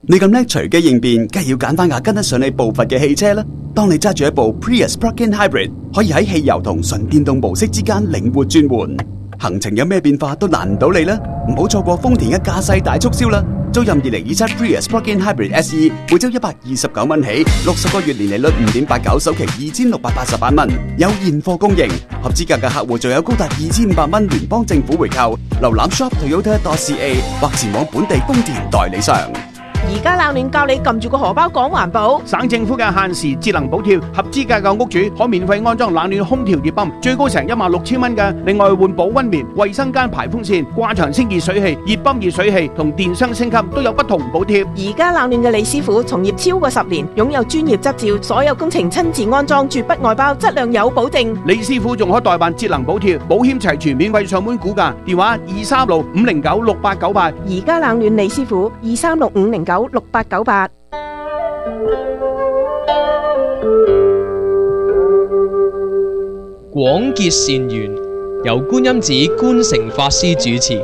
你咁叻隨機應變，梗係要揀翻架跟得上你步伐嘅汽車啦。當你揸住一部 Prius Plug-in Hybrid， 可以喺汽油同純電動模式之間靈活轉換，行程有咩變化都難唔到你啦。唔好錯過豐田嘅駕駛大促銷啦！租任2027 Prius Plug-in Hybrid SE， 每周129蚊起，60個月年利率5.89，首期2688蚊，有現貨供應。合資格嘅客戶仲有高達2500蚊聯邦政府回扣。瀏覽 shop.toyota.ca 或前往本地豐田代理商。 而家冷暖教你撳住個荷包講環保。 省政府嘅限時節能補貼，合資格嘅屋主可免費安裝冷暖空調熱泵，最高成16000蚊嘅。另外換保溫棉、衛生間排風扇、掛牆清熱水器、熱泵熱水器同電箱升級都有不同補貼。 而家冷暖嘅李師傅從業超過10年，擁有專業執照，所有工程親自安裝，絕不外包，質量有保證。 李師傅仲可代辦節能補貼，保險齊全，免費上門估價，電話236-509-6898。 而家冷暖李師傅236-509-6898。 廣結善緣，由觀音寺觀誠法師主持。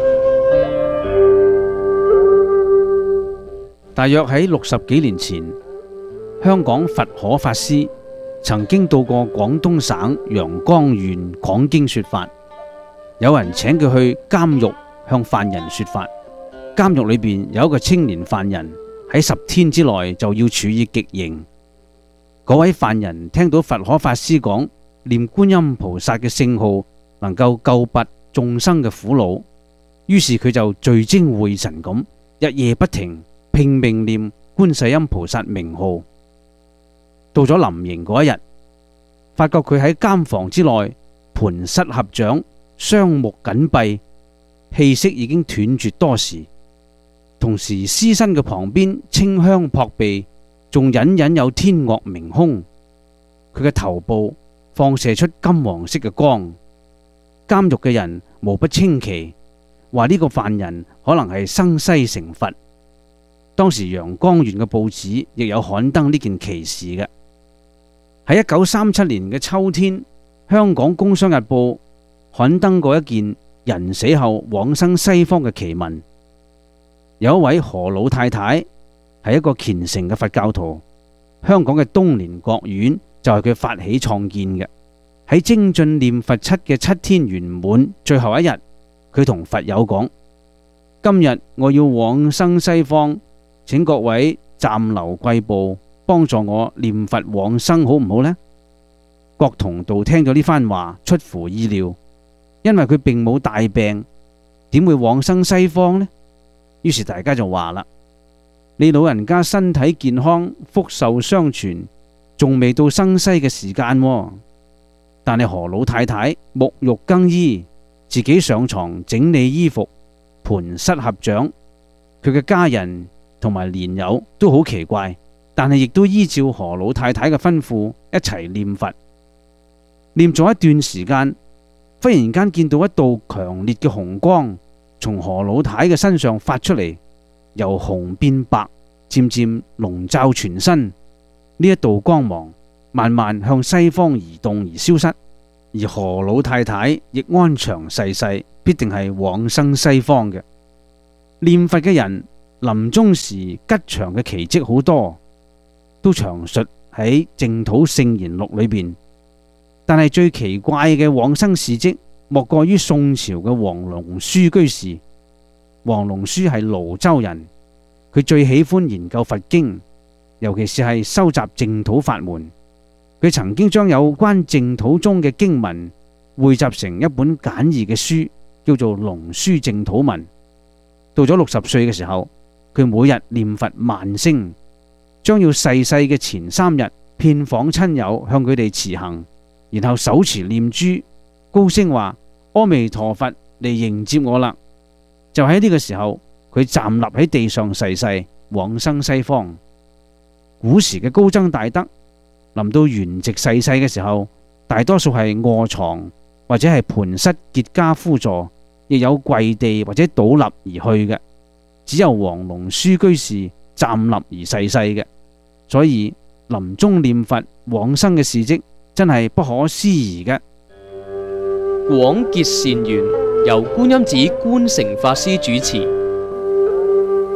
大約喺60幾年前，香港佛可法師曾經到過廣東省陽江縣講經說法。有人請佢去監獄向犯人說法。監獄裏邊有一個青年犯人，喺10天之內就要處以極刑。嗰位犯人聽到佛可法師講念觀音菩薩嘅聖號能夠救拔眾生嘅苦惱，於是佢就聚精會神咁日夜不停拼命念觀世音菩薩名號。到咗臨刑嗰一日，發覺佢喺監房之內盤膝合掌，雙目緊閉，氣息已經斷絕多時。同時屍身嘅旁邊清香撲鼻，仲隱隱有天樂鳴空。佢嘅頭部放射出金黃色嘅光。監獄嘅人無不稱奇，話呢個犯人可能係生西成佛。當時陽江縣嘅報紙亦有刊登呢件奇事嘅。喺1937年嘅秋天，香港工商日報刊登過一件人死後往生西方嘅奇聞。有一位何老太太係一個虔誠嘅佛教徒，香港嘅東蓮國院就係佢發起創建嘅。喺精進念佛七嘅7天圓滿最後一日，佢同佛友講：今日我要往生西方，請各位暫留貴步，幫助我念佛往生，好唔好呢？郭同道聽咗呢番話，出乎意料，因為佢並冇大病，點會往生西方呢？於是大家就話啦：你老人家身體健康，福壽雙全，仲未到生西嘅時間喎。但係何老太太沐浴更衣，自己上床整理衣服，盤膝合掌。佢嘅家人同埋蓮友都好奇怪，但係亦都依照何老太太嘅吩咐一齊念佛。念咗一段時間，忽然間見到一道強烈嘅紅光從何老太嘅身上發出嚟，由紅變白，漸漸籠罩全身。呢一道光芒慢慢向西方移動而消失，而何老太太亦安詳逝世，必定係往生西方嘅。念佛嘅人臨終時吉祥嘅奇蹟好多，都詳述喺淨土聖言錄裏邊。但係最奇怪嘅往生事蹟，莫過於宋朝嘅黃龍書居士。黃龍書係瀘州人，佢最喜歡研究佛經，尤其是係收集淨土法門。佢曾經將有關淨土中嘅經文匯集成一本簡易嘅書，叫做《龍書淨土文》。到咗60歲嘅時候，佢每日念佛萬聲，將要逝世嘅前3日遍訪親友，向佢哋辭行，然後手持念珠，高聲話：阿彌陀佛嚟迎接我啦！就喺呢個時候，佢站立喺地上逝世，往生西方。古時嘅高僧大德臨到圓寂逝世嘅時候，大多數係臥床或者係盤膝結跏趺坐，亦有跪地或者倒立而去嘅。只有黃龍書居士站立而逝世嘅，所以臨終念佛往生嘅事蹟真係不可思議嘅。 廣結善緣，由觀音寺觀誠法師主持。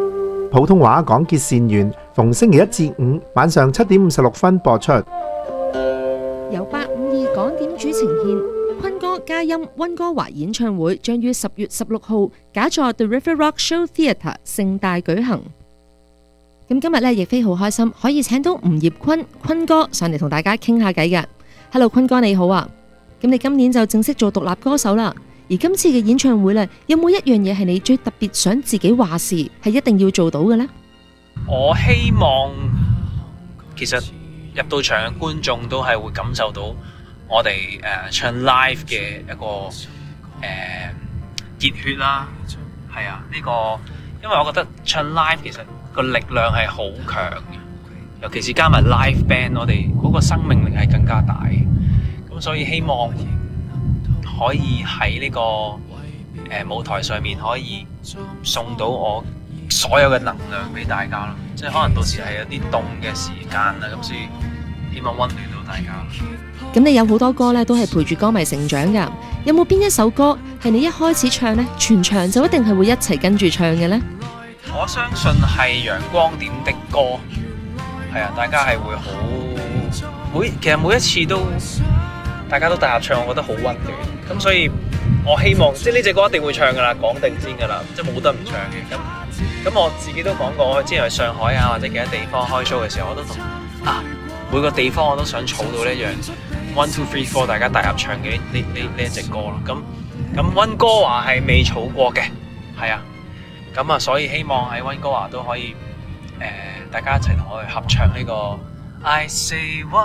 普通話廣結善緣，逢星期一至五晚上7點56分播出。 由852港點主呈獻坤哥嘉音溫哥華演唱會，將於10月16號假座 The River Rock Show Theatre 盛大舉行。咁今日咧，亦非好開心可以請到吳業坤哥上嚟同大家傾下偈嘅。Hello， 坤哥你好啊！咁你今年就正式做獨立歌手啦。而今次嘅演唱會咧，有冇一樣嘢係你最特別想自己話事，係一定要做到嘅呢？ 我希望其實入到場嘅觀眾都係會感受到我哋唱 live 嘅一個熱血啦。係啊，呢個因為我覺得唱 live 其實個力量係好強嘅，尤其是加埋 live band， 我哋嗰個生命力係更加大。咁所以希望可以喺呢個舞台上面可以送到我所有嘅能量俾大家咯，即係可能到時係有啲凍嘅時間啦，咁所以希望溫暖到大家。 咁你有好多歌咧，都係陪住歌迷成長噶，有冇邊一首歌係你一開始唱呢，全場就一定係會一齊跟住唱嘅呢？ 我相信係陽光點的歌，係啊，大家係會其實每一次都大家都大合唱，我覺得好溫暖。咁所以我希望即係呢隻歌一定會唱噶啦，講定先噶啦，即係冇得唔唱嘅。咁我自己都講過，我之前去上海啊或者其他地方開 show 嘅時候，我都同每個地方我都想儲到呢一樣 1 2 3 4大家大合唱嘅呢一隻歌咯。咁溫哥華係未儲過嘅，係啊。咁啊，所以希望喺溫哥華都可以大家一齊同我去合唱呢個 I say 1 2 3 4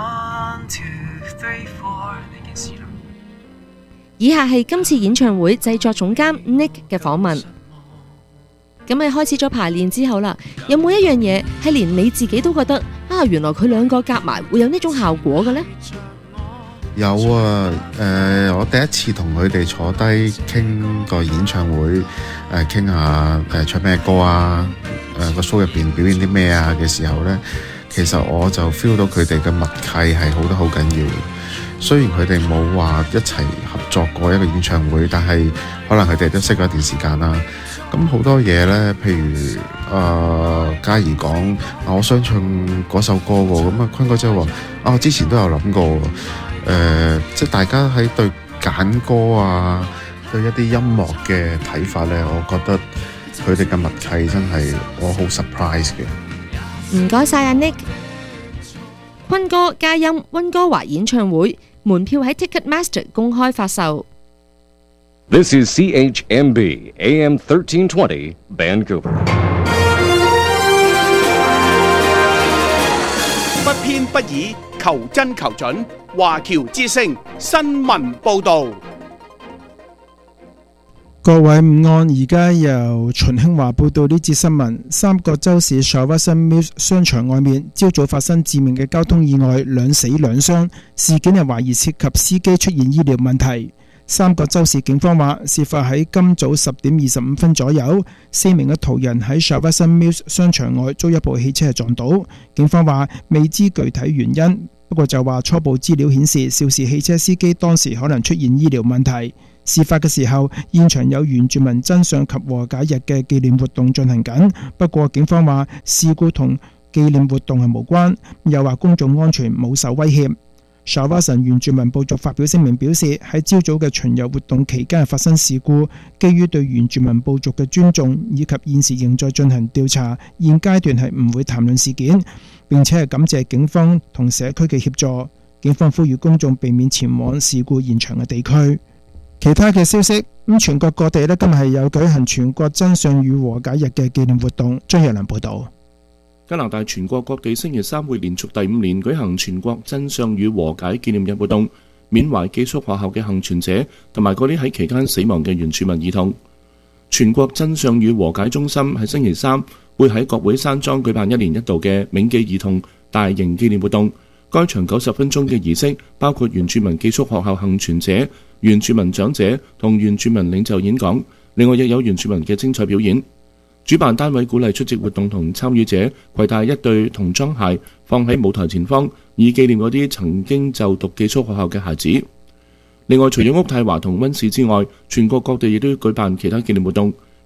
呢件事啦。 以下係今次演唱會製作總監 Nick 嘅訪問。咁你開始咗排練之後啦，有冇一樣嘢係連你自己都覺得原來佢兩個夾埋會有呢種效果嘅呢？ 有啊，我第一次同佢哋坐低傾個演唱會，傾下唱咩歌啊，個 show 入邊表演啲咩啊嘅時候呢，其實我就 feel 到佢哋嘅默契係好得好緊要。雖然佢哋冇話一齊合作過一個演唱會，但係可能佢哋都識咗一段時間啦。咁好多嘢呢，譬如嘉怡講我想唱嗰首歌喎，咁坤哥就話我之前都有諗過。即係大家喺對揀歌啊，對一啲音樂嘅睇法呢，我覺得佢哋嘅默契真係我好 surprise 嘅。 唔該晒阿 Nick。坤哥嘉音溫哥華演唱會門票喺 Ticketmaster 公開發售。 This is CHMB AM 1320 Vancouver。 不偏不倚，求真求準。華僑之聲新聞報導。 各位午安，而家由秦興華報道呢節新聞。三角洲市 Shawson Mills 商場外面，朝早發生致命嘅交通意外，2死2傷。事件係懷疑涉及司機出現醫療問題。三角洲市警方話，事發喺今早10點25分左右，4名嘅途人喺 Shawson Mills 商場外遭一部汽車撞倒。警方話未知具體原因，不過就話初步資料顯示，肇事汽車司機當時可能出現醫療問題。事發嘅時候，現場有原住民真相及和解日嘅紀念活動進行緊，不過警方話事故同紀念活動係無關，又話公眾安全冇受威脅。Shawson原住民部族發表聲明表示，喺朝早嘅巡遊活動期間發生事故，基於對原住民部族嘅尊重以及現時仍在進行調查，現階段係唔會談論事件，並且係感謝警方同社區嘅協助。警方呼籲公眾避免前往事故現場嘅地區。其他嘅消息，全國各地今日係有舉行全國真相與和解日嘅紀念活動。張若良報導。 加拿大全國各地星期三會連續第5年舉行全國真相與和解紀念日活動，緬懷寄宿學校嘅幸存者同埋嗰啲喺期間死亡嘅原住民兒童。全國真相與和解中心喺星期三會喺國會山莊舉辦1年1度嘅銘記兒童大型紀念活動。該場90分鐘嘅儀式包括原住民寄宿學校幸存者、原住民長者同原住民領袖演講，另外亦有原住民嘅精彩表演。主辦單位鼓勵出席活動同參與者攜帶一對童裝鞋放喺舞台前方，以紀念嗰啲曾經就讀寄宿學校嘅孩子。另外，除咗渥太華同溫市之外，全國各地亦都舉辦其他紀念活動。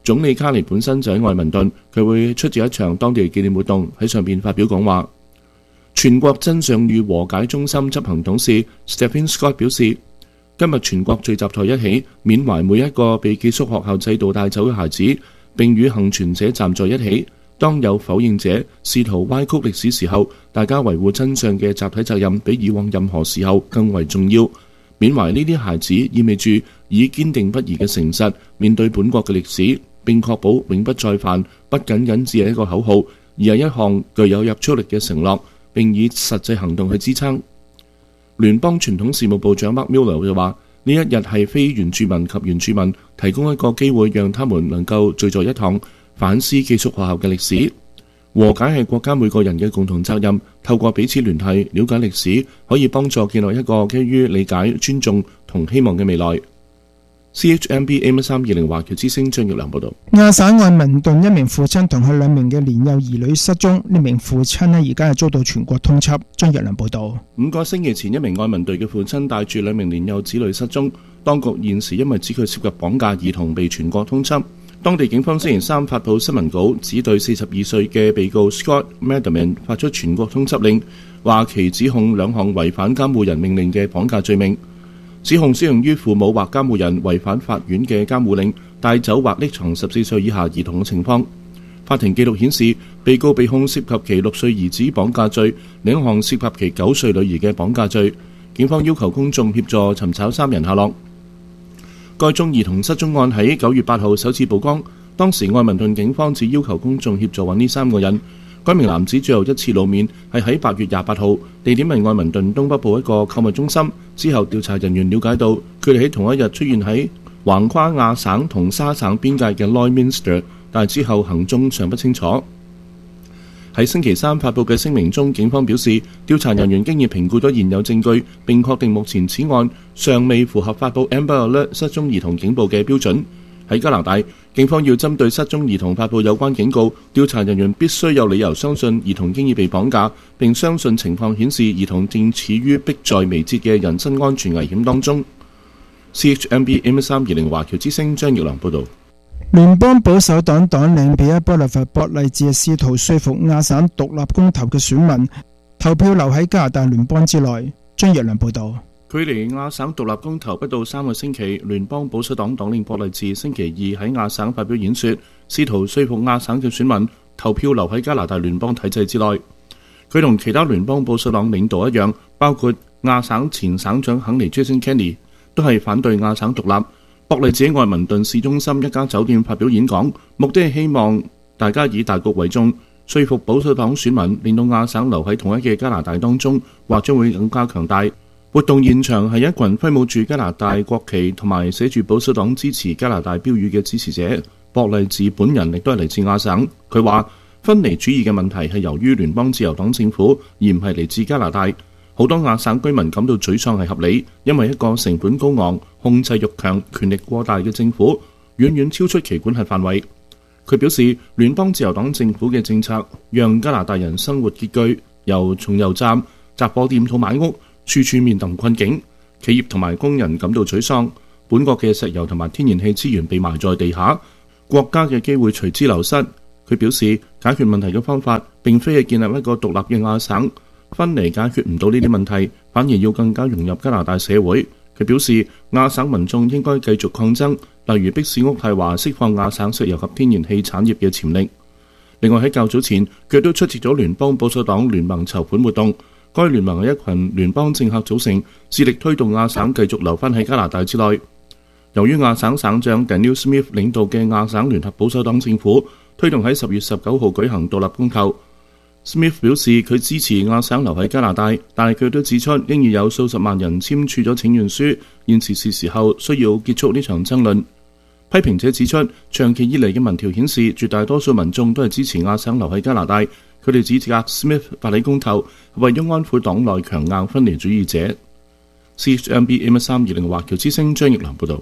總理卡尼本身就喺愛民頓，佢會出席一場當地紀念活動，喺上邊發表講話。全國真相與和解中心執行董事 Stephen Scott 表示，今日全國聚集在一起，緬懷每一個被寄宿學校制度帶走嘅孩子，並與幸存者站在一起。當有否認者試圖歪曲歷史時候，大家維護真相嘅集體責任比以往任何時候更為重要。緬懷呢啲孩子意味住以堅定不移嘅誠實面對本國嘅歷史，並確保永不再犯，不僅僅只係一個口號，而係一項具有約束力嘅承諾，並以實際行動去支撐。聯邦傳統事務部長 Mark Miller 就話：呢一日係非原住民及原住民提供一個機會，讓他們能夠聚在一堂，反思寄宿學校嘅歷史。和解係國家每個人嘅共同責任，透過彼此聯繫、了解歷史，可以幫助建立一個基於理解、尊重同希望嘅未來。CHMB AM320 華僑之聲張玉良報道。 亞省愛民頓一名父親同佢2名嘅年幼兒女失蹤，呢名父親而家係遭到全國通緝。張玉良報道。 5個星期前，一名愛民頓嘅父親帶住2名年幼子女失蹤，當局現時因為指佢涉及綁架兒童被全國通緝。當地警方星期三發布新聞稿，指對42歲嘅被告 Scott Madman 發出全國通緝令，話其指控2項違反監護人命令嘅綁架罪名。指控適用於父母或監護人違反法院嘅監護令，帶走或匿藏14歲以下兒童嘅情況。法庭記錄顯示，被告被控涉及其6歲兒子綁架罪，另一項涉及其9歲女兒嘅綁架罪。警方要求公眾協助尋找3人下落。該宗兒童失蹤案喺9月8號首次曝光，當時愛民頓警方只要求公眾協助揾呢3個人。該名男子最後一次露面係喺8月28號，地點係愛民頓東北部一個購物中心。之後調查人員了解到，佢哋喺同一日出現喺橫跨亞省同沙省邊界嘅 Lloydminster， 但係之後行蹤尚不清楚。喺星期三發布嘅聲明中，警方表示，調查人員經已評估咗現有證據，並確定目前此案尚未符合發布 Amber Alert 失蹤兒童警報嘅標準。喺加拿大，警方要針對失蹤兒童發布有關警告，調查人員必須有理由相信兒童經已被綁架，並相信情況顯示兒童正處於迫在眉睫嘅人身安全危險當中。CHMB AM320 華僑之聲張玉良報導。 聯邦保守黨黨領皮埃波利佛博勵治試圖說服亞省獨立公投嘅選民投票留喺加拿大聯邦之內。張玉良報導。 距離亞省獨立公投不到3個星期，聯邦保守黨黨領博勵治星期二喺亞省發表演說，試圖說服亞省嘅選民投票留喺加拿大聯邦體制之內。佢同其他聯邦保守黨領導一樣，包括亞省前省長肯尼 Jason Kenney 都係反對亞省獨立。博勵治喺愛民頓市中心一家酒店發表演講，目的係希望大家以大局為重，說服保守黨選民令到亞省留喺同一嘅加拿大當中，或將會更加強大。活動現場係一群揮舞住加拿大國旗同埋寫住保守黨支持加拿大標語嘅支持者。博勵治本人亦都係嚟自亞省，佢話分離主義嘅問題係由於聯邦自由黨政府，而唔係嚟自加拿大。好多亞省居民感到沮喪係合理，因為一個成本高昂、控制欲強、權力過大嘅政府，遠遠超出其管轄範圍。佢表示，聯邦自由黨政府嘅政策讓加拿大人生活拮據，由從油站、雜貨店到買屋，處處面臨困境。企業同埋工人感到沮喪，本國嘅石油同埋天然氣資源被埋在地下，國家嘅機會隨之流失。佢表示，解決問題嘅方法並非係建立一個獨立嘅亞省。分離解決唔到呢啲問題，反而要更加融入加拿大社會。佢表示，亞省民眾應該繼續抗爭，例如迫使渥太華釋放亞省石油及天然氣產業嘅潛力。另外喺較早前，佢都出席咗聯邦保守黨聯盟籌款活動。該聯盟係一群聯邦政客組成，致力推動亞省繼續留返喺加拿大之內。由於亞省省長 Daniel Smith 領導嘅亞省聯合保守黨政府推動喺10月19號舉行獨立公投。Smith 表示佢支持亞省留喺加拿大，但係佢都指出應已有數十萬人簽署咗請願書，現時是時候需要結束呢場爭論。批評者指出，長期以嚟嘅民調顯示絕大多數民眾都係支持亞省留喺加拿大，佢哋指責 Smith 發起公投為咗安撫黨內強硬分離主義者。CHMB AM320 華僑之聲張奕良報導。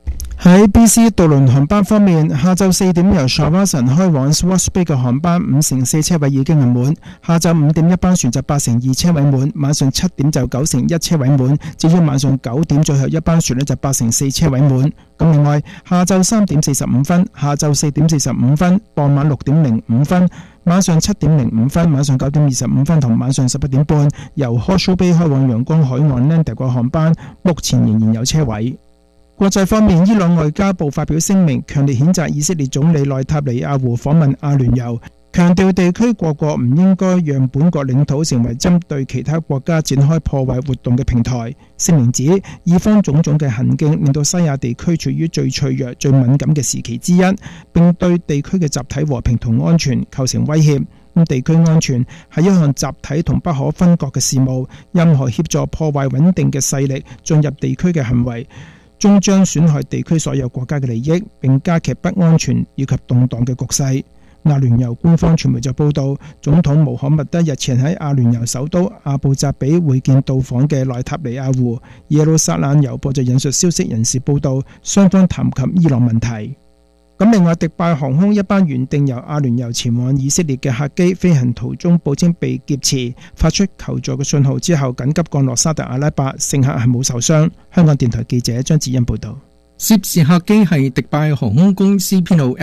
喺 BC 渡輪航班方面，下晝4點由 Shawinigan 開往 Swartz Bay 嘅航班5成4車位已經係滿，下晝5點一班船就8成2車位滿，晚上7點就9成1車位滿，至於晚上9點最後一班船就8成4車位滿。咁另外，下晝3點45分、下晝4點45分、傍晚6點05分、晚上7點05分、晚上9點25分同晚上11點半由 Hawke's Bay 開往陽光海岸 Landy 嘅航班，目前仍然有車位。國際方面，伊朗外交部發表聲明，強烈譴責以色列總理內塔尼亞胡訪問阿聯酋，強調地區各國唔應該讓本國領土成為針對其他國家展開破壞活動嘅平台。聲明指，以方種種嘅行徑令到西亞地區處於最脆弱、最敏感嘅時期之一，並對地區嘅集體和平同安全構成威脅。地區安全係一項集體同不可分割嘅事務，任何協助破壞穩定嘅勢力進入地區嘅行為，終將損害地區所有國家嘅利益，並加劇不安全以及動盪嘅局勢。阿聯酋官方傳媒就報道，總統穆罕默德日前喺阿聯酋首都阿布扎比會見到訪嘅內塔尼亞胡。耶路撒冷郵報就引述消息人士報道，雙方談及伊朗問題。咁另外，迪拜航空一班原定由阿聯酋前往以色列嘅客機飛行途中報稱被劫持，發出求助嘅信號之後緊急降落沙特阿拉伯，乘客係冇受傷。香港電台記者張子欣報道。 涉事客機係迪拜航空公司編號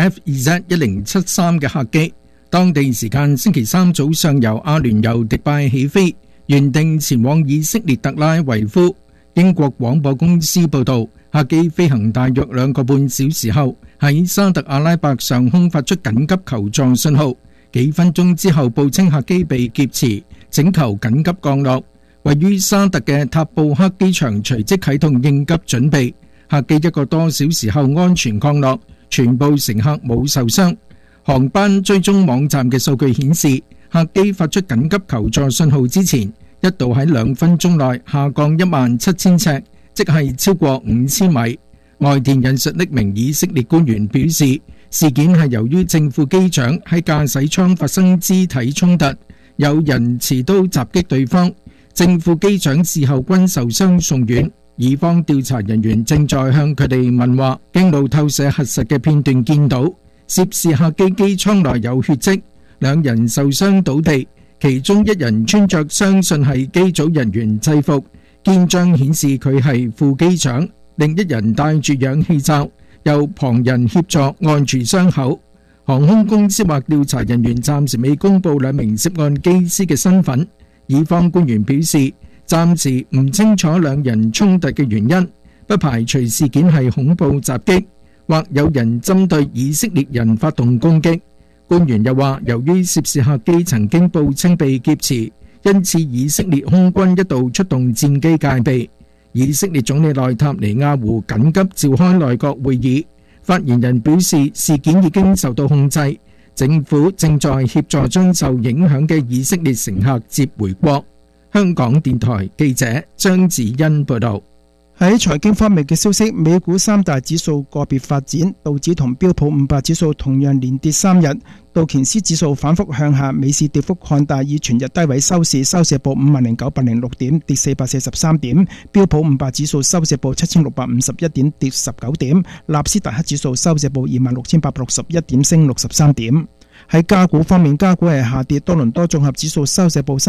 FZ1073 嘅客機，當地時間星期三早上由阿聯酋迪拜起飛，原定前往以色列特拉維夫。英國廣播公司報道，客機飛行大約2個半小時後，喺沙特阿拉伯上空發出緊急求助信號，幾分鐘之後報稱客機被劫持，請求緊急降落。位於沙特嘅塔布克機場隨即啟動應急準備，客機1個多小時後安全降落，全部乘客冇受傷。航班追蹤網站嘅數據顯示，客機發出緊急求助信號之前，一度喺2分鐘內下降17000尺，即係超過5000米。外電引述匿名以色列官員表示，事件係由於正副機長喺駕駛艙發生肢體衝突，有人持刀襲擊對方，正副機長事後均受傷送院。以方調查人員正在向佢哋問話，經路透社核實嘅片段見到，涉事客機機艙內有血跡，2人受傷倒地，其中1人穿着相信係機組人員制服，肩章顯示佢係副機長。另1人戴住氧氣罩，由旁人協助按住傷口。航空公司或調查人員暫時未公布2名涉案機師嘅身份。以方官員表示，暫時唔清楚2人衝突嘅原因，不排除事件係恐怖襲擊，或有人針對以色列人發動攻擊。官員又話，由於涉事客機曾經報稱被劫持，因此以色列空軍一度出動戰機戒備。以色列總理內塔尼亞胡緊急召開內閣會議，發言人表示事件已經受到控制，政府正在協助將受影響嘅以色列乘客接回國。香港電台記者張子欣報道。 喺財經方面嘅消息，美股3大指數個別發展，道指同標普500指數同樣連跌3日，道瓊斯指數反覆向下，美市跌幅擴大，以全日低位收市報50,906點，跌443點；標普500指數收市報7,651點，跌19點；納斯達克指數收市報26,861點，升63點。喺加股方面，加股係下跌，多倫多綜合指數收市報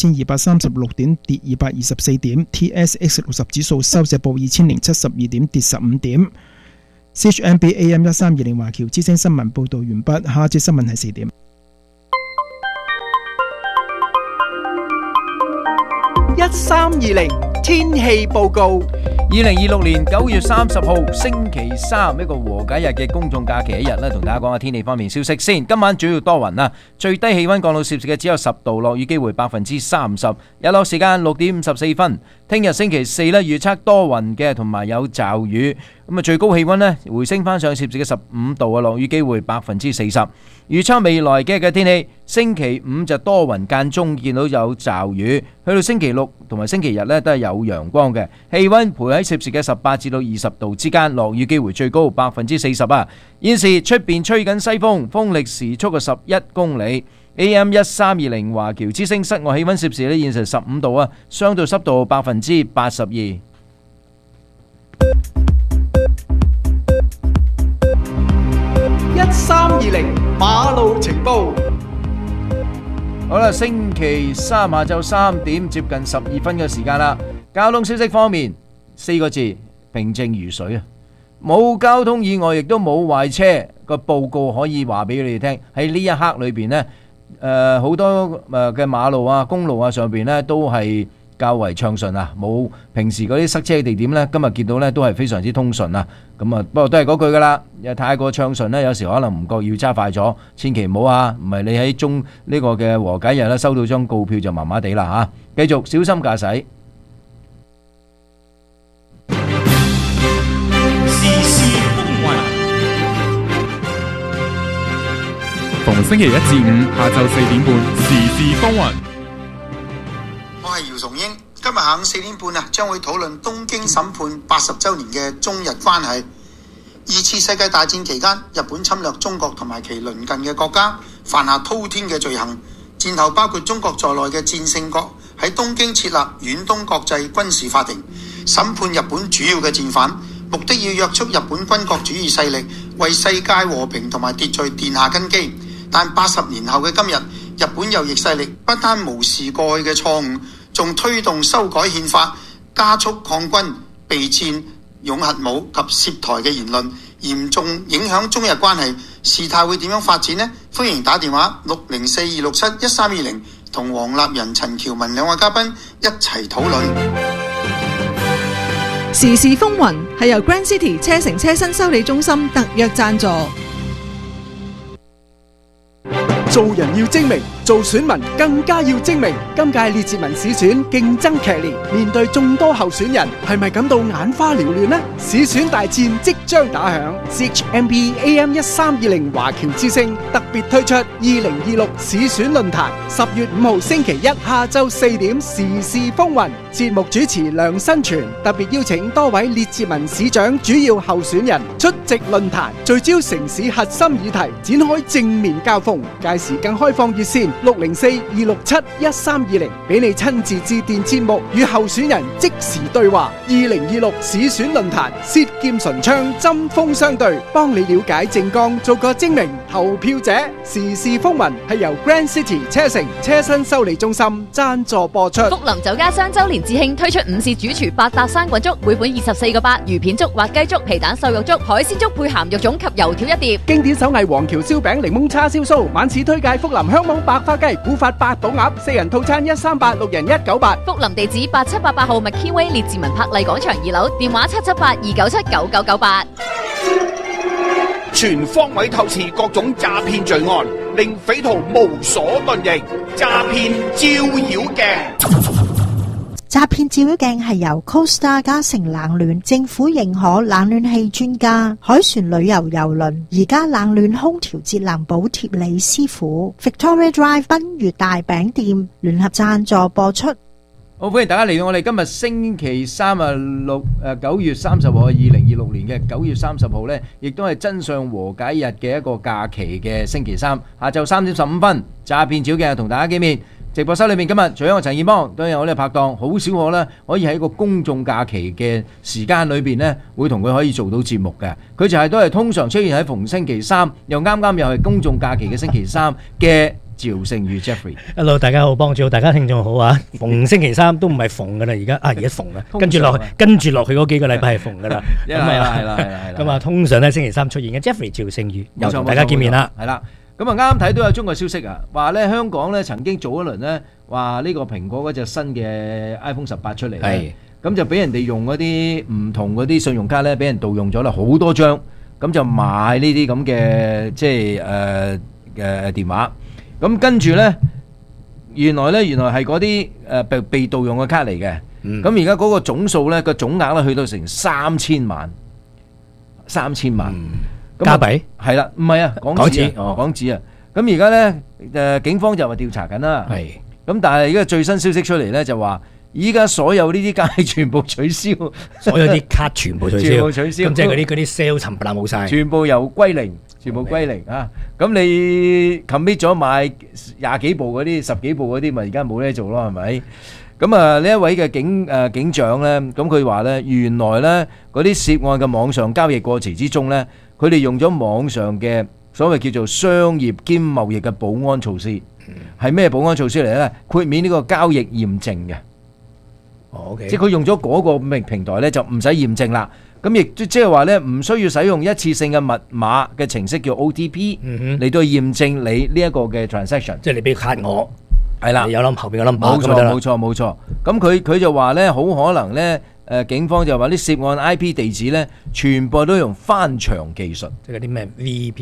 35,236點，跌224點 ；TSX 60指數收市報2,072點，跌15點。CHMB AM 1320華僑之聲新聞報導完畢，下一節新聞係4點。 1320天氣報告。2026年9月30號星期三，一個和解日嘅公眾假期一日咧，同大家講下天氣方面消息先。今晚主要多雲啊，最低氣溫降到攝氏嘅只有10度，落雨機會30%。日落時間6點54分。聽日星期四咧，預測多雲嘅，同埋有驟雨。咁啊，最高氣溫咧回升翻上攝氏嘅15度啊，落雨機會40%。預測未來幾日嘅天氣，星期五就多雲間中見到有驟雨，去到星期六同埋星期日咧都係有陽光嘅，氣溫徘徊喺攝氏嘅18至到20度之間，落雨機會最高40%啊。現時出邊吹緊西風，風力時速嘅11公里。AM 1320華僑之聲室外氣溫攝氏咧現時15度啊，相對濕度82%。 1320馬路情報。 好啦，星期三下晝3點接近12分嘅時間啦。交通消息方面，4個字，平靜如水啊！冇交通意外，亦都冇壞車。個報告可以話俾你哋聽，喺呢一刻裏邊呢，好多嘅馬路啊、公路啊上邊呢都係較為暢順啊，冇平時嗰啲塞車嘅地點呢，今日見到呢都係非常之通順啊。咁啊，不過都係嗰句噶啦，太過暢順呢，有時可能唔覺要揸快咗，千祈唔好啊！唔係你喺中呢個嘅和解日呢收到張告票就麻麻地啦嚇，繼續小心駕駛。 逢星期一至五下晝4點半，時事風雲。 我係姚崇英，今日下午4點半啊，將會討論東京審判80週年嘅中日關係。二次世界大戰期間，日本侵略中國同埋其鄰近嘅國家，犯下滔天嘅罪行。戰後包括中國在內嘅戰勝國喺東京設立遠東國際軍事法庭，審判日本主要嘅戰犯，目的要約束日本軍國主義勢力，為世界和平同埋秩序奠下根基。但80年後嘅今日，日本右翼勢力不單無視過去嘅錯誤，仲推動修改憲法，加速抗軍、備戰、擁核武及涉台嘅言論，嚴重影響中日關係。事態會點樣發展呢？歡迎打電話604-267-1320，同黃立仁、陳喬文兩位嘉賓一齊討論。 時事風雲係由 Grand City 車城車身修理中心特約贊助。 做人要精明，做選民更加要精明。今屆列治文市選競爭劇烈，面對眾多候選人，係咪感到眼花繚亂呢？市選大戰即將打響 ，CHMB AM 1320華僑之聲特別推出2026市選論壇，10月5號星期一下晝4點時事風雲。節目主持梁新全特別邀請多位列治文市長主要候選人出席論壇，聚焦城市核心議題，展開正面交鋒。屆時更開放熱線604-267-1320，俾你親自致電節目與候選人即時對話。2026市選論壇，舌劍唇槍，針鋒相對，幫你了解政綱，做個精明投票者。時事風雲係由 Grand City 車城車身修理中心贊助播出。 福林酒家3周年致慶推出午市主廚百搭生滾粥，每款24個8，魚片粥、滑雞粥、皮蛋瘦肉粥、海鮮粥配鹹肉粽及油條一碟。 經典手藝黃橋燒餅、檸檬叉燒酥，晚市推介福林香網白花雞、古法八寶鴨，4人套餐138，6人198。 福林地址8788號麥堅威列治文柏麗廣場2樓，電話778-297-9998。 全方位透視各種詐騙罪案，令匪徒無所遁形。詐騙照妖鏡。 詐騙照妖鏡係由 Costa 嘉誠冷暖政府認可冷暖氣專家海船旅遊郵輪而家冷暖空調節能補貼李師傅 Victoria Drive 賓悅大餅店聯合贊助播出。 好，歡迎大家嚟到我哋今日星期三9月30號2026年嘅9月30號呢，亦都係真相和解日嘅一個假期嘅星期三下晝3點15分，詐騙照鏡同大家見面。直播室裏面今日除咗我陳彥邦，都有我哋拍檔，好少可呢可以喺一個公眾假期嘅時間裏邊呢，會同佢可以做到節目嘅。佢就係都係通常出現喺逢星期三，又啱啱又係公眾假期嘅星期三嘅趙勝宇 Jeffrey。 Hello， 大家好，幫主好，大家聽眾好啊！逢星期三都唔係逢噶啦，而家逢啦，跟住落去嗰幾個禮拜係逢噶啦。係啦。咁啊，通常咧星期三出現嘅 Jeffrey 趙勝宇又同大家見面啦。 係啦。咁啊，啱啱睇到有中國消息啊，話咧香港咧曾經做一輪咧，話呢個蘋果嗰隻新嘅 iPhone 18出嚟，係咁就俾人哋用嗰啲唔同嗰啲信用卡咧，俾人盜用咗啦，好多張，咁就買呢啲咁嘅即係電話，咁跟住咧原來係嗰啲被盜用嘅卡嚟嘅，咁而家嗰個總數咧個總額咧去到成3000萬。 加幣係啦，唔係啊，港紙啊，咁而家咧警方就話調查緊啦，係，咁但係而家最新消息出嚟咧就話，依家所有呢啲卡全部取消， 所有啲卡全部取消，咁即係嗰啲 sale 冚唪唥冇晒， 全部由歸零啊！咁你 commit 咗買20幾部嗰啲、10幾部嗰啲，咪而家冇得做咯，係咪？咁啊，呢一位嘅警長咧，咁佢話咧，原來咧嗰啲涉案嘅網上交易過程之中咧，佢哋用咗網上嘅所謂叫做商業兼貿易嘅保安措施。係咩保安措施嚟咧？豁免呢個交易驗證嘅。 OK， 即係佢用咗嗰個平台咧，就唔使驗證啦。咁亦即係話咧，唔需要使用一次性嘅密碼嘅程式叫 OTP 嚟到驗證你呢一個嘅 transaction。 即係你俾卡我， 係啦， 你有諗後邊有諗冇錯冇錯。咁佢就話咧，好可能咧。警方就話啲涉案 IP 地址咧，全部都用翻牆技術， 即係嗰啲咩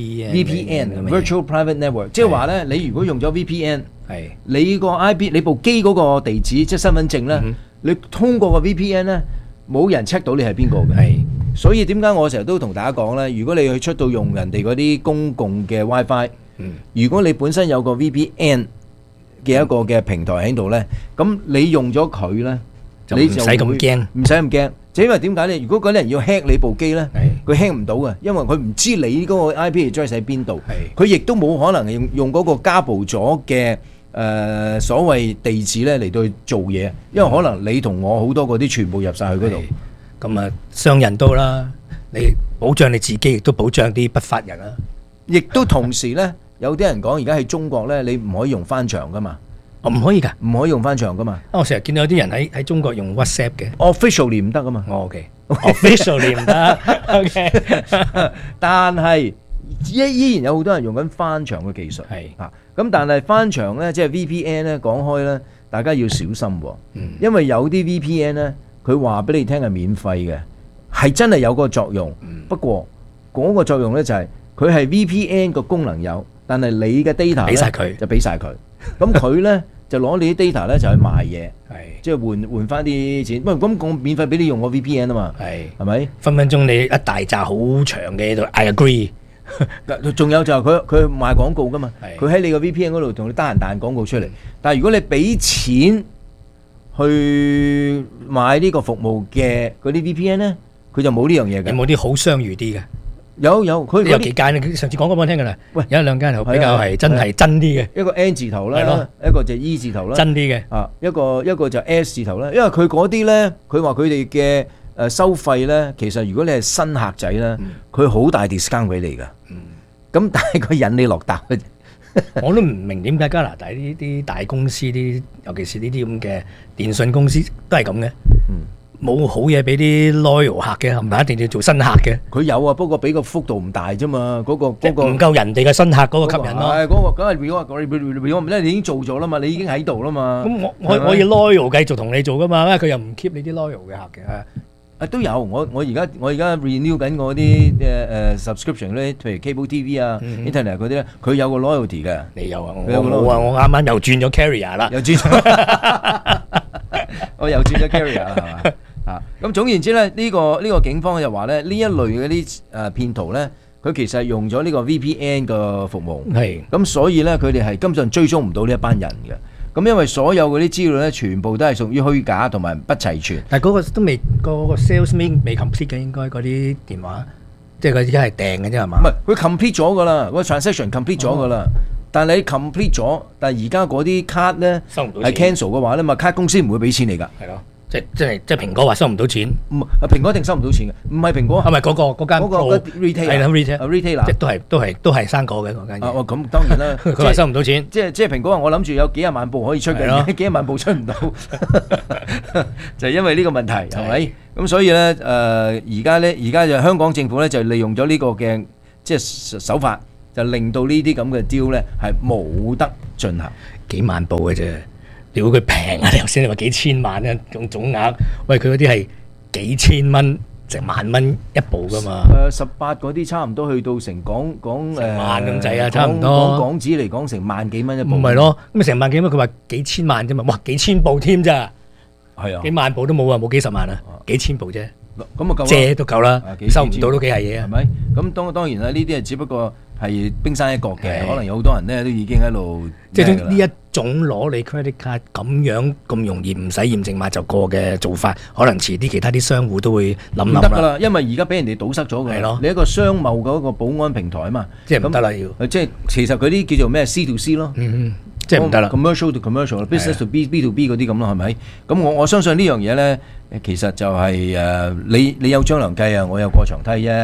VPN、Virtual Private Network， 即係話咧，你如果用咗 VPN， 你個 IP 你部機嗰個地址即係身份證咧，你通過個 VPN 咧，冇人 check 到你係邊個嘅。所以點解我成日都同大家講咧，如果你去出到用人哋嗰啲公共嘅 WiFi，如果你本身有個 VPN 嘅一個嘅平台喺度咧，咁你用咗佢咧。你就唔使咁驚，唔使咁驚，就因為點解咧？如果嗰啲人要 hack 你部機咧，佢 hack 唔到嘅，因為佢唔知你嗰個 IP address 喺邊度，佢亦都冇可能用嗰個加布咗嘅所謂地址咧嚟到去做嘢，因為可能你同我好多嗰啲全部入晒去嗰度。 咁啊，商人都啦，你保障你自己，亦都保障啲不法人啦。 亦都同時咧，有啲人講而家喺中國咧，你唔可以用翻牆噶嘛。 唔可以㗎， 唔可以用翻牆噶嘛。 我成日見到有啲人喺中國用 WhatsApp 嘅 ，officially 唔得噶嘛。 OK，officially 唔得。OK， 但係依然有好多人用緊翻牆嘅技術。 係啊，咁但係翻牆咧，即係 VPN 咧，講開咧，大家要小心喎。因為有啲 VPN 咧，佢話俾你聽係免費嘅，係真係有個作用。不過嗰個作用咧就係佢係 VPN 個功能有，但係你嘅 data 俾晒佢， 就俾晒佢。咁佢咧就攞你啲 data 咧就去賣嘢，即係換翻啲錢。喂，咁我免費俾你用個 VPN 啊嘛，係咪？ 分分鐘你一大紮好長嘅喺度 I agree。 仲有就係佢賣廣告噶嘛，佢喺你個 VPN 嗰度同你得閒彈廣告出嚟。但係如果你俾錢去買呢個服務嘅嗰啲 VPN 咧，佢就冇呢樣嘢嘅。 有冇啲好相遇啲嘅？ 有，佢有幾間，上次講過俾我聽㗎啦。喂，有一兩間比較係真係真啲嘅， 一個 N 字頭啦，一個就 E 字頭啦， 真啲嘅。 啊，一個就 S 字頭啦。因為佢嗰啲咧，佢話佢哋嘅收費咧，其實如果你係新客仔咧，佢好大 discount 俾你㗎。咁但係佢引你落搭嘅。 我都唔明點解加拿大呢啲大公司啲，尤其是呢啲咁嘅電信公司都係咁嘅。冇好嘢俾啲 loyal 客嘅，唔係一定要做新客嘅。 佢有啊，不過俾個幅度唔大啫嘛。嗰個唔夠人哋嘅新客嗰個吸引咯。 係嗰個梗係 reward，你已經做咗啦嘛，你已經喺度啦嘛。 咁我可以 loyal 繼續同你做噶嘛，因為佢又唔 keep 你啲 loyal 嘅客嘅。 啊都有，我而家 renew 緊我啲subscription 咧，譬如 cable TV 啊、internet 嗰啲咧，佢有個 loyalty 嘅。 你有啊？我啱啱又轉咗 carrier 啦。 又轉咗，我又轉咗 carrier 啦，係嘛？咁總言之咧，呢個警方就話咧，呢一類嗰啲騙徒咧，佢其實係用咗呢個 VPN 嘅服務，係咁所以咧，佢哋係根本上追蹤唔到呢一班人嘅。咁因為所有嗰啲資料咧，全部都係屬於虛假同埋不齊全。 但係嗰個都未，嗰個 sales 未 complete 嘅，應該嗰啲電話，即係佢而家係訂嘅啫係嘛？ 唔係，佢 complete 咗㗎啦，個 transaction complete 咗㗎啦。但係你 complete 咗，但係而家嗰啲卡咧收唔到係 cancel 嘅話咧，咪卡公司唔會俾錢你㗎。 係咯。即係蘋果話收唔到錢， 唔蘋果一定收唔到錢嘅，唔係蘋果， 係咪嗰間 retail 係啦 retail， 即係都係生果嘅嗰間嘢。 咁當然啦， 佢話收唔到錢， 即係蘋果話我諗住有幾廿萬部可以出嘅，幾廿萬部出唔到，就係因為呢個問題係咪？咁所以咧而家就香港政府咧就利用咗呢個嘅即係手法，就令到呢啲咁嘅 deal 咧係冇得進行， 幾萬部嘅啫。屌佢平啊！你頭先你話幾千萬啊，總額，喂佢嗰啲係幾千蚊、成萬蚊一部噶嘛 ？18嗰啲差唔多去到成港萬咁滯啊，差唔多。 講港紙嚟講成萬幾蚊一部。 唔係咯，咁成萬幾蚊，佢話幾千萬啫嘛，哇幾千部添咋？ 係啊， 幾萬部都冇啊，冇幾十萬啊，幾千部啫。 咁啊夠啦， 借都夠啦，收唔到都幾係嘢啊， 係咪？咁當然啦，呢啲係只不過係冰山一角嘅，可能有好多人咧都已經喺度。 即係呢一種攞你 credit card 咁樣咁容易唔使驗證碼就過嘅做法，可能遲啲其他啲商戶都會諗諗啦。 唔得㗎啦，因為而家俾人哋堵塞咗㗎。係咯，你一個商貿嗰個保安平台啊嘛， 即係唔得啦要。 即係其實嗰啲叫做咩 C to C 咯。 即係唔得啦 ，commercial to commercial，business to B to B 嗰啲咁咯，係咪？咁我相信呢樣嘢咧，其實就係你有張良計啊，我有過牆梯啫，係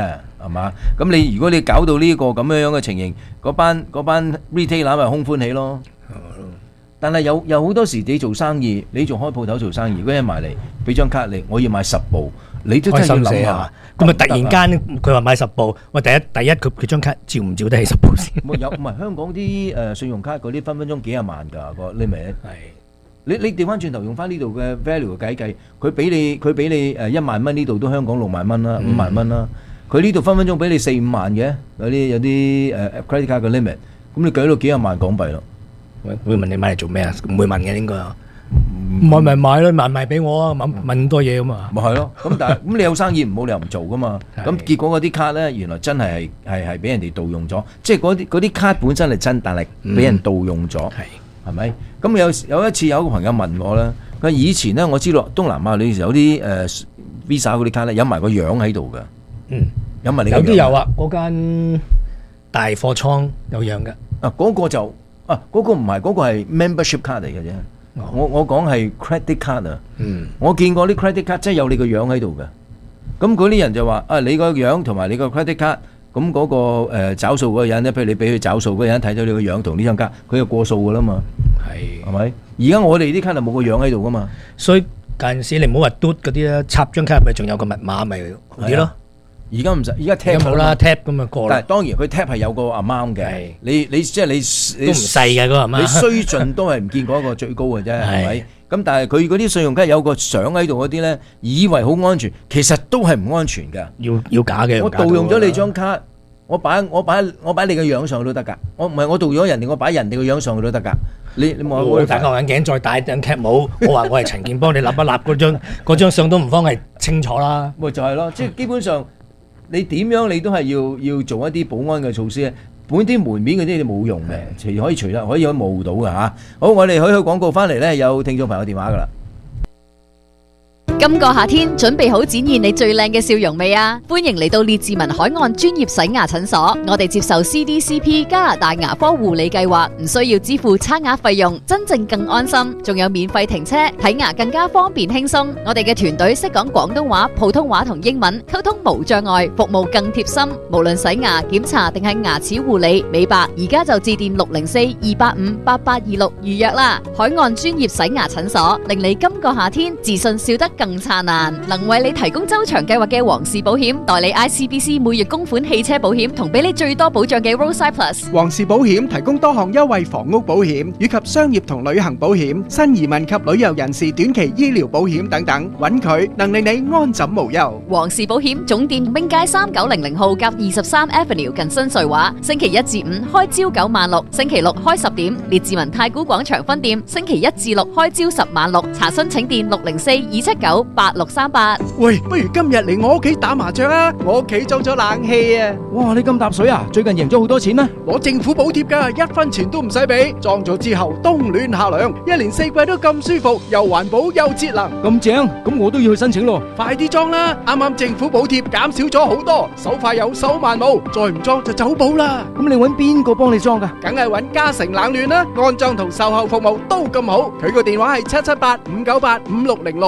係嘛？咁你如果你搞到呢個咁樣嘅情形，嗰班 retailer 咪空歡喜咯。但係有好多時你做生意，你仲開鋪頭做生意，嗰人埋嚟俾張卡你，我要買10部，你都真係要諗下。 咁咪突然間佢話買10部，喂第一佢張卡照唔照得起10部先？ 唔係香港啲信用卡嗰啲分鐘幾廿萬㗎個 limit。你調翻轉頭用翻呢度嘅 value 嘅計，佢俾你1萬蚊，呢度都香港6萬蚊啦，5萬蚊啦。佢呢度分分鐘俾你4-5萬嘅，有啲credit card 嘅 limit， 咁你計到幾廿萬港幣咯。 會問你買嚟做咩啊？唔會問嘅應該。唔係咪買咯？賣俾我啊！問咁多嘢咁嘛。 咪係咯。咁但係咁你有生意唔好，你又唔做噶嘛。咁結果嗰啲卡咧，原來真係俾人哋盜用咗。即係嗰啲卡本身係真，但係俾人盜用咗。係咪？咁有一次有一個朋友問我咧，佢以前咧我知道東南亞你有啲Visa 嗰啲卡咧，有埋個樣喺度嘅。有埋你個樣。有啲有啊，嗰間大貨倉有樣嘅。 嗰個就嗰個唔係，嗰個係 membership card 嚟嘅啫。我講係 credit card 啊。我見過啲 credit card 真係有你個樣喺度嘅。咁嗰啲人就話你個樣同埋你個 credit card，咁嗰個找數嗰個人咧，譬如你俾佢找數嗰個人睇到你個樣同呢張卡，佢就過數噶啦嘛。係咪？而家我哋啲卡就冇個樣喺度噶嘛。 所以有陣時你唔好話嘟嗰啲啦，插張卡入去仲有個密碼咪好啲咯。 而家唔使，而家 tap 冇啦 tap 咁啊過啦。 但係當然佢 tap 係有個 amount 嘅，你即係你都唔細嘅嗰個 amount。你衰盡都係唔見過一個最高嘅啫，係咪？咁但係佢嗰啲信用卡有個相喺度嗰啲咧，以為好安全，其實都係唔安全㗎。 要假嘅。 我盜用咗你張卡，我擺你嘅樣上去都得㗎。我盜用咗人哋，我擺人哋嘅樣上去都得㗎。你冇我戴個眼鏡再戴頂 cap 帽，我話我係陳健邦，你立一立嗰張相都唔方係清楚啦。 咪就係咯，即係基本上。你點樣你都係要做一啲保安嘅措施咧，本啲門面嗰啲你冇用嘅，可以冒到嘅嚇。好，我哋去廣告翻嚟咧，有聽眾朋友電話噶啦。 今個夏天準備好展現你最靚嘅笑容未啊？歡迎嚟到列治文海岸專業洗牙診所，我哋接受 CDCP 加拿大牙科護理計劃，唔需要支付差額費用，真正更安心，仲有免費停車，睇牙更加方便輕鬆。我哋嘅團隊識講廣東話、普通話同英文，溝通無障礙，服務更貼心。無論洗牙、檢查定係牙齒護理、美白，而家就致電604-285-8826預約啦。海岸專業洗牙診所，令你今個夏天自信笑得更燦爛，能為你提供周長計劃嘅皇氏保險，代理 ICBC 每月供款汽車保險，同俾你最多保障嘅 Roadside Plus。 皇氏保險提供多項優惠房屋保險以及商業同旅行保險、新移民及旅遊人士短期醫療保險等等，揾佢能令你安枕無憂。 皇氏保險總店兵街3900號夾23 Avenue 近新瑞華，星期1至5開朝9晚6，星期6開10點。列治文太古廣場分店星期1至6開朝10晚6，查詢請電604-279-8638。 喂，不如今日嚟我屋企打麻雀啊！我屋企裝咗冷氣啊！ 哇，你咁搭水啊？最近贏咗好多錢咩？ 攞政府補貼㗎，1分錢都唔使俾。裝咗之後冬暖夏涼，1年4季都咁舒服，又環保又節能。 咁正，咁我都要去申請咯。 快啲裝啦！啱啱政府補貼減少咗好多，手快有手慢冇，再唔裝就走寶啦。 咁你揾邊個幫你裝㗎？ 梗係揾嘉誠冷暖啦，安裝同售後服務都咁好。佢個電話係778-598-5606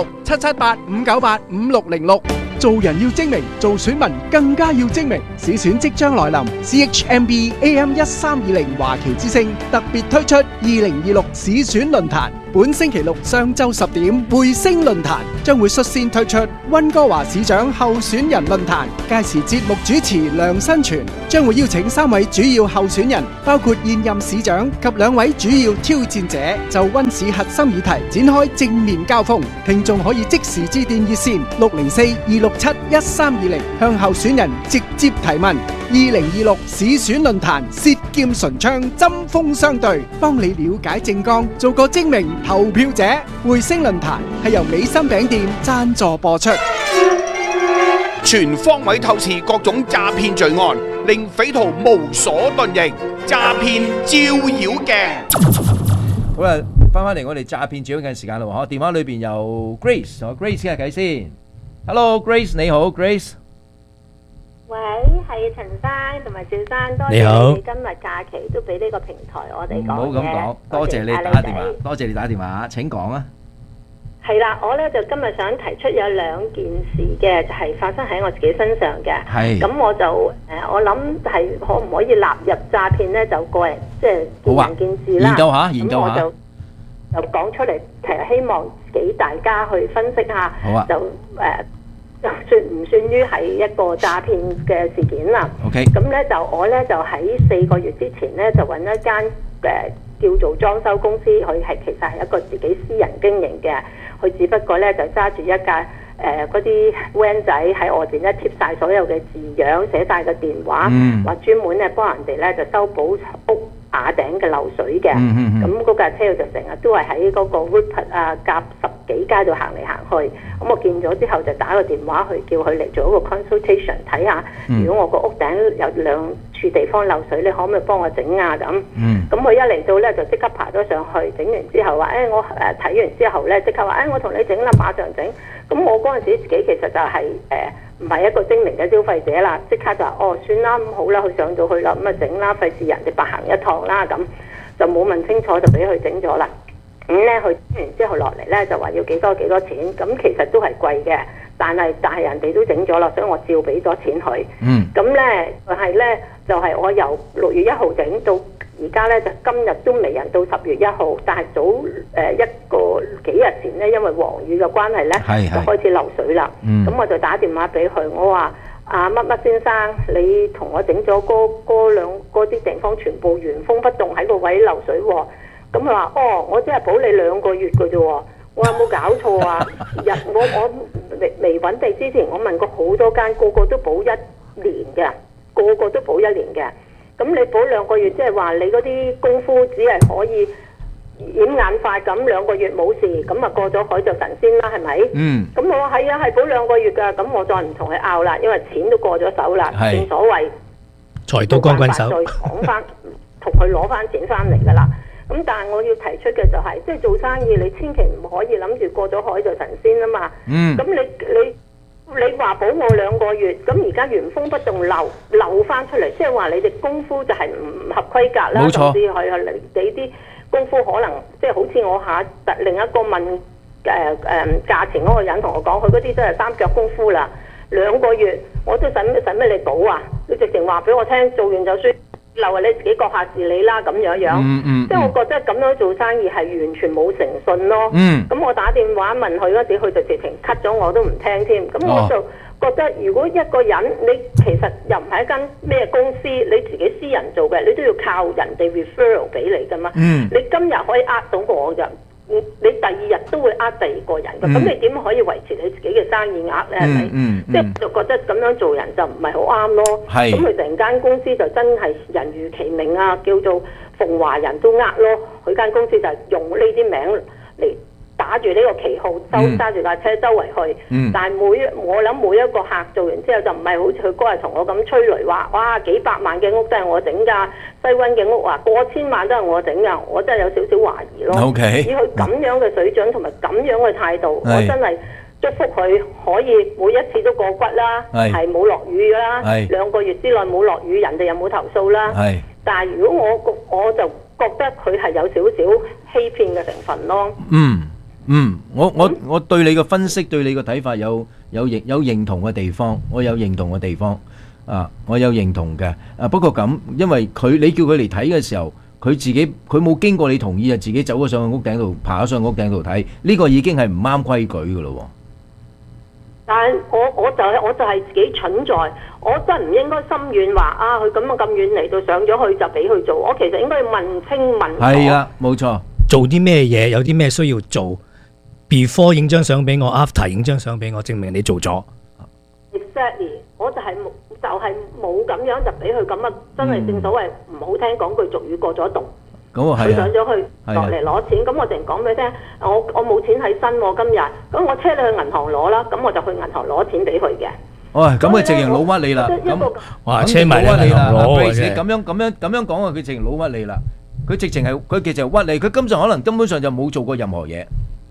778-598-5606。做人要精明，做選民更加要精明。市選即將來臨 ，CHMB AM1320 華僑之聲特別推出2026市選論壇。本星期六上晝10點，匯星論壇將會率先推出溫哥華市長候選人論壇。屆時節目主持梁新全將會邀請3位主要候選人，包括現任市長及2位主要挑戰者，就溫市核心議題展開正面交鋒。聽眾可以即時致電熱線604-267-1320，向候選人直接提問。2026市選論壇，舌劍唇槍，針鋒相對，幫你了解政綱，做個精明投票者。匯星論壇係由美心餅店贊助播出。 全方位透視各種詐騙罪案，令匪徒無所遁形。詐騙照妖鏡。 好啦，翻嚟我哋詐騙照妖鏡時間啦喎，電話裏邊有 Grace， 同 Grace 傾下偈先。Hello Grace， 你好 Grace。 喂，係陳生同埋趙生，多謝你今日假期都俾呢個平台我哋講嘅。 唔好咁講，多謝你打電話，多謝你打電話，請講啊。 係啦，我咧就今日想提出有兩件事嘅，就係發生喺我自己身上嘅。 係。 咁我就我諗係可唔可以納入詐騙咧？就個人即係見仁見智啦。 研究下，研究下。 咁我就講出嚟，其實希望俾大家去分析下。 好啊。 就算唔算於係一個詐騙嘅事件啦。 OK。 咁咧我咧就喺4個月之前咧就揾一間叫做裝修公司，佢係其實係一個自己私人經營嘅。佢只不過咧就揸住一架嗰啲 van 仔喺外邊咧貼晒所有嘅字樣，寫晒個電話，話專門咧幫人哋咧就修補屋瓦頂嘅漏水嘅。咁嗰架車就成日都係喺嗰個 Rupert 啊夾10幾街度行嚟行去。咁我見咗之後就打個電話去叫佢嚟做一個 consultation 睇下，如果我個屋頂有2處地方漏水，你可唔可以幫我整啊？咁，咁佢一嚟到咧就即刻爬咗上去，整完之後話，我睇完之後咧即刻話，我同你整啦，馬上整。咁我嗰陣時自己其實就係唔係一個精明嘅消費者啦，即刻就話算啦，咁好啦，佢上到去啦，咁啊整啦，費事人哋白行一趟啦，咁就冇問清楚就俾佢整咗啦。咁咧佢整完之後落嚟咧就話要幾多錢，咁其實都係貴嘅。但係人哋都整咗啦，所以我照俾咗錢佢。咁咧就係我由6月1號整到而家咧，就今日都未人到10月1號。但係早幾日前咧，因為黃雨嘅關係咧，就開始漏水啦。咁我就打電話俾佢，我話乜乜先生，你同我整咗嗰啲地方全部原封不動喺個位漏水喎。咁佢話我只係保你2個月嘅啫喎。我有冇搞錯啊？我未揾地之前，我問過好多間，個個都保1年嘅，個個都保1年嘅。咁你保2個月，即係話你嗰啲功夫只係可以掩眼法咁2個月冇事，咁啊過咗海就神仙啦，係咪？咁我話係啊，係保2個月㗎。咁我再唔同佢拗啦，因為錢都過咗手啦，正所謂財到光棍手， 再講翻同佢攞翻錢翻嚟㗎啦。咁但係我要提出嘅就係，即係做生意你千祈唔可以諗住過咗海就神仙啊嘛。咁你話保我2個月，咁而家原封不動漏翻出嚟，即係話你哋功夫就係唔合規格啦。冇錯。甚至係你啲功夫可能即係好似我另一個問價錢嗰個人同我講，佢嗰啲真係3腳功夫啦。2個月我都使咩你保啊？你直情話俾我聽，做完就算。漏啊！你自己閣下自理啦，咁樣，即係我覺得咁樣做生意係完全冇誠信咯。咁我打電話問佢嗰時，佢就直情 cut 咗我都唔聽添。咁我就覺得，如果一個人你其實又唔係一間咩公司，你自己私人做嘅，你都要靠人哋 referral 俾你噶嘛。你今日可以呃到我就。你第2日都會呃第2個人嘅，咁你點可以維持你自己嘅生意額咧？係咪？即係就覺得咁樣做人就唔係好啱咯。咁佢成間公司就真係人如其名啊，叫做鳳華人都呃咯。佢間公司就係用呢啲名嚟打住呢個旗號，揸住架車周圍去。但係我諗每一個客做完之後就唔係好似佢嗰日同我咁吹雷話，哇幾百萬嘅屋都係我整㗎，西灣嘅屋話過千萬都係我整㗎，我真係有少少懷疑咯。以佢咁樣嘅水準同埋咁樣嘅態度，我真係祝福佢可以每一次都過骨啦，係冇落雨啦，2個月之內冇落雨，人哋又冇投訴啦。但係如果我就覺得佢係有少少欺騙嘅成分咯。 我對你嘅分析，對你嘅睇法有認同嘅地方，我有認同嘅地方啊，我有認同嘅。不過咁，因為你叫佢嚟睇嘅時候，佢冇經過你同意啊，自己走咗上去屋頂度，爬咗上屋頂度睇，呢個已經係唔啱規矩噶咯。 但係我就係自己蠢在，我真係唔應該心軟話佢咁遠嚟到上咗去就俾佢做，我其實應該要問清問楚。係啦， 冇錯。做啲咩嘢，有啲咩需要做 ，before 影張相俾我 ，after 影張相俾我，證明你做咗。 Exactly， 我就係冇咁樣就俾佢咁啊！真係正所謂唔好聽講句俗語過咗度。佢上咗去落嚟攞錢，咁我淨講俾你聽，我冇錢喺身喎今日，咁我車你去銀行攞啦，咁我就去銀行攞錢俾佢嘅。咁佢直情老屈你啦， 哇車埋你銀行攞嘅啫。 你咁樣講啊，佢直情老屈你啦，佢直情屈你，佢根本上就冇做過任何嘢。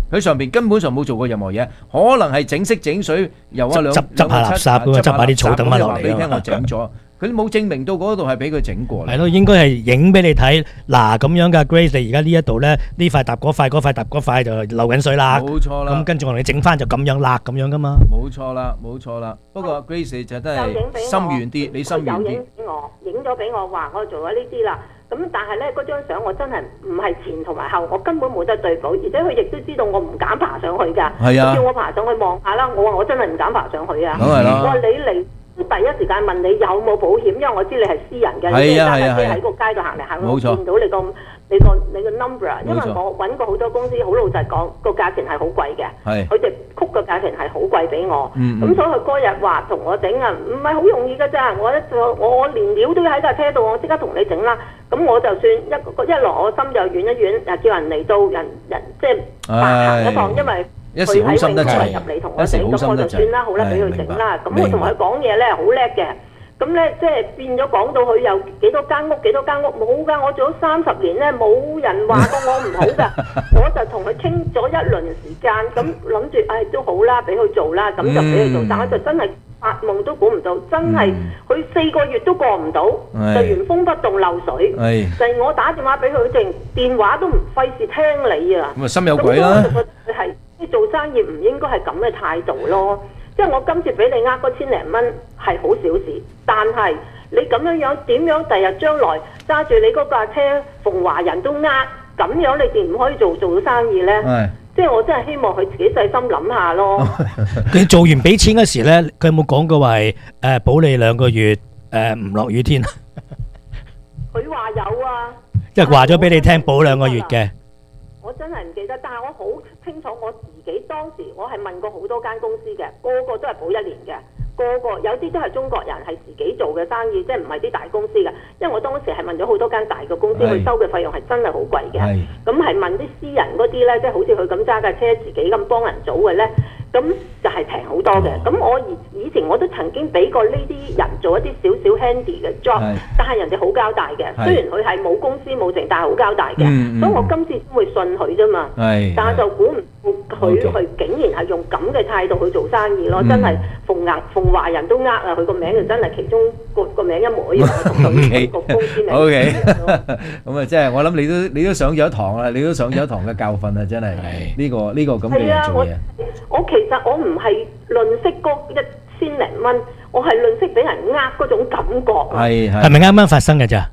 佢上邊根本上冇做過任何嘢，可能係整色整水，由啊兩執下垃圾咁樣，執下啲草等翻落嚟。 話俾你聽，我整咗。佢冇證明到嗰度係俾佢整過。 係咯，應該係影俾你睇。嗱咁樣㗎 ，Grace，你而家呢一度咧，呢塊搭嗰塊，嗰塊搭嗰塊就漏緊水啦。 冇錯啦。 咁跟住我同你整翻就咁樣辣咁樣㗎嘛。 冇錯啦，冇錯啦。不過 Grace 就真係心軟啲，你心軟啲。 有影俾我，影咗俾我話我做咗呢啲啦。咁但係咧嗰張相我真係唔係前同埋後，我根本冇得對補，而且佢亦都知道我唔敢爬上去㗎。 係啊。 叫我爬上去望下啦，我話我真係唔敢爬上去啊。 梗係啦。 我話你嚟。第一時間問你有冇保險，因為我知你係私人嘅， 你揸架車喺個街度行嚟行去，見到你個 number， 因為我揾過好多公司，好老實講，個價錢係好貴嘅，佢哋曲個價錢係好貴俾我，咁所以佢嗰日話同我整啊，唔係好容易㗎咋，我連料都喺架車度，我即刻同你整啦，咁我就算一來我心就軟一軟，叫人嚟到人即係白行一趟，因為。 一時好心得滯， 入嚟同我整，咁我就算啦，好啦，俾佢整啦。咁我同佢講嘢咧，好叻嘅。咁咧即係變咗講到佢有幾多間屋冇㗎，我做咗30年咧，冇人話過我唔好㗎。我就同佢傾咗一輪時間，咁諗住都好啦，俾佢做啦，咁就俾佢做。但係就真係發夢都估唔到，真係佢4個月都過唔到，就原封不動漏水。就係我打電話俾佢，淨電話都唔費事聽你啊。 咁啊心有鬼啦！ 佢係。做生意唔應該係咁嘅態度咯，即係我今次俾你呃嗰千零蚊係好小事，但係你咁樣點樣第日將來揸住你嗰架車逢華人都咁樣你哋唔可以做到生意呢？即係我真係希望佢自己細心諗下咯。 佢做完俾錢嗰時呢，佢有冇講過話係保你2個月唔落雨天？ 佢話有啊， 即係話咗俾你聽保2個月嘅。 我真係唔記得，但係我好清楚我自己當時我係問過好多間公司嘅，個個都係保1年嘅，個有啲都係中國人係自己做嘅生意，即係唔係啲大公司嘅，因為我當時係問咗好多間大嘅公司，佢收嘅費用係真係好貴嘅，咁係問啲私人嗰啲呢，即係好似佢咁揸架車自己咁幫人組嘅呢，咁就係平好多嘅。咁我以前我都曾經俾過呢啲人做一啲少少 handy 嘅 job，但係人哋好交代嘅，雖然佢係冇公司冇剩，但係好交代嘅，所以我今次先會信佢啫嘛。但係就估唔到佢竟然係用咁嘅態度去做生意咯，真係逢華人都啊！佢個名就真係其中個名一模一樣，同佢個公司名。 OK，咁啊，即係我諗你都上咗一堂啦，你都上咗一堂嘅教訓啊！真係呢個咁嘅人做嘢。 我其實我唔係吝嗇嗰1000零蚊，我係吝嗇俾人嗰種感覺。 係咪啱啱發生嘅咋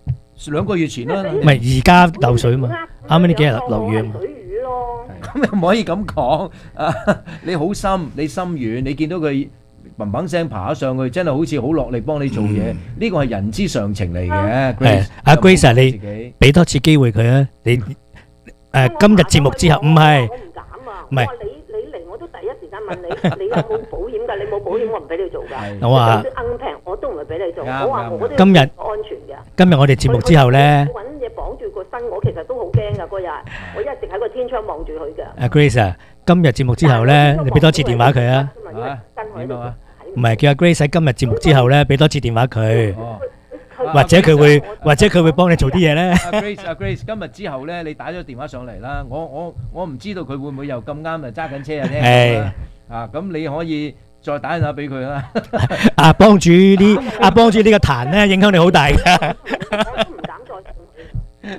？2個月前啦， 唔係而家漏水嘛？啱啱呢幾日落雨啊嘛。 咁又唔可以咁講啊！你好心，你心軟，你見到佢砰砰聲爬上去，真係好似好落力幫你做嘢，呢個係人之常情嚟嘅。 阿 Grace，你俾多次機會佢啊！你今日節目之後唔係，唔係。 你嚟我都第一時間問你，你有冇保險㗎？你冇保險我唔俾你做㗎。 我話硬平我都唔係俾你做。我話我都今日安全嘅。 今日我哋節目之後咧， 揾嘢綁住個身，我其實都好驚㗎嗰日，我一直喺個天窗望住佢㗎。 阿 Grace 啊，今日節目之後咧，你俾多次電話佢啊。唔係叫阿 Grace 喺今日節目之後咧，俾多次電話佢。或者佢會幫你做啲嘢咧。 阿 Grace， 今日之後咧，你打咗電話上嚟啦。我唔知道佢會唔會又咁啱啊揸緊車啊聽啊咁你可以再打電話俾佢啦。 幫住呢個壇咧，影響力好大㗎。 我都唔敢再上去。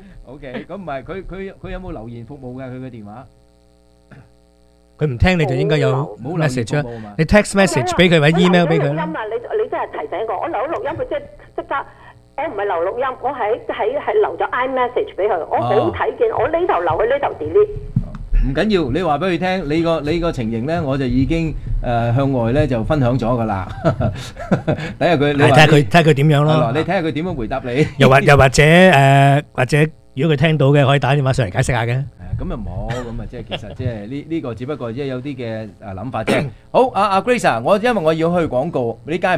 OK， 咁唔係佢有冇留言服務㗎？佢嘅電話？ 佢唔聽你就應該有 message 啊！你 text message 俾佢或者 email 俾佢啦。 錄音啊！你真係提醒我留咗錄音，佢即刻，我唔係留錄音，我係留咗 iMessage 俾佢，我好睇見，我呢頭留佢呢頭 delete。 唔緊要，你話俾佢聽，你個情形咧，我就已經向外咧就分享咗噶啦。睇下佢， 睇下佢點樣咯。 你睇下佢點樣回答你。 又或者如果佢聽到嘅，可以打電話上嚟解釋下嘅。 咁又冇，咁啊即係其實即係呢個只不過即係有啲嘅諗法啫。好，阿 Grace 啊，因為我要去廣告，呢間。